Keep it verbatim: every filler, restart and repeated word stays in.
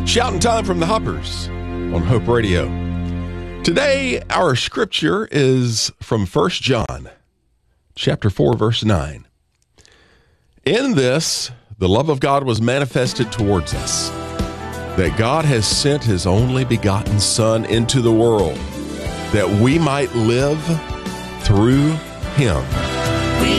Shouting time from the Hoppers on Hope Radio. Today, our scripture is from First John, chapter four, verse nine. In this, the love of God was manifested towards us, that God has sent his only begotten Son into the world, that we might live through him.